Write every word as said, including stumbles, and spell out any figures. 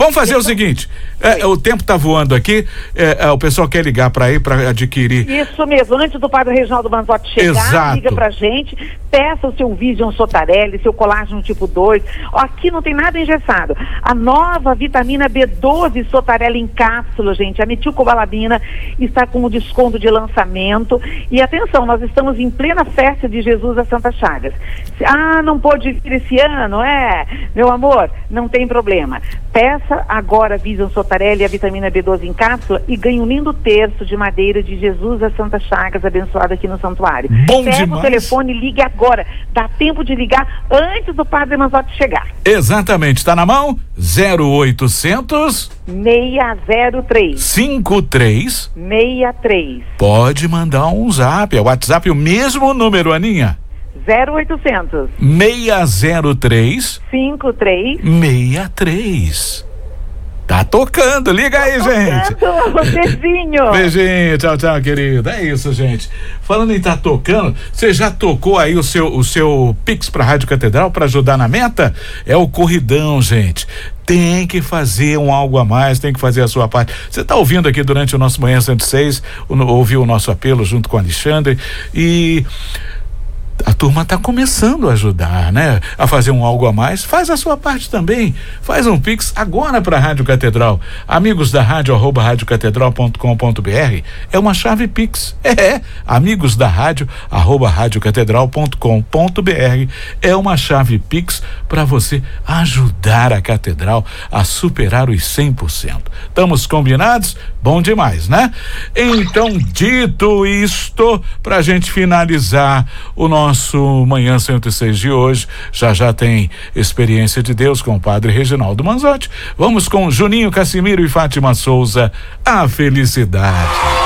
Vamos fazer o seguinte, é, o tempo tá voando aqui, é, é, o pessoal quer ligar para ir para adquirir. Isso mesmo, antes do padre Reginaldo Manzotti chegar, Exato. Liga pra gente, peça o seu Vision Sotarelli, seu colágeno tipo dois, ó, aqui não tem nada engessado. A nova vitamina B doze Sotarelli em cápsula, gente, a metilcobalamina está com o desconto de lançamento. E atenção, nós estamos em plena festa de Jesus a Santa Chagas. Ah, não pôde vir esse ano, é? Meu amor, não tem problema. Peça agora a Vision Sotarelli e a vitamina B doze em cápsula e ganhe um lindo terço de madeira de Jesus a Santa Chagas, abençoado aqui no santuário. Bom Pega demais. o telefone e ligue agora. Dá tempo de ligar antes do padre Manzotti chegar. Exatamente, tá na mão? zero oitocentos seis zero três cinco três seis três. Pode mandar um zap, é o WhatsApp, o mesmo número, Aninha. zero oitocentos seis zero três cinco três seis três. Tá tocando, liga aí, gente. Tocando, beijinho. Beijinho, tchau, tchau, querido. É isso, gente. Falando em tá tocando, você já tocou aí o seu, o seu Pix pra Rádio Catedral para ajudar na meta? É o corridão, gente. Tem que fazer um algo a mais, tem que fazer a sua parte. Você tá ouvindo aqui durante o nosso Manhã cento e seis, ouviu o nosso apelo junto com o Alexandre e a turma tá começando a ajudar, né? A fazer um algo a mais. Faz a sua parte também. Faz um Pix agora para a Rádio Catedral. Amigos da rádio, arroba rádio catedral ponto com ponto br. É uma chave Pix. É, amigos da rádio, arroba rádio catedral ponto com ponto br. É uma chave Pix para você ajudar a Catedral a superar os cem por cento. Estamos combinados? Bom demais, né? Então, dito isto, pra gente finalizar o nosso Nosso Manhã cento e seis de hoje, já já tem Experiência de Deus com o padre Reginaldo Manzotti. Vamos com Juninho Cassimiro e Fátima Souza, a felicidade.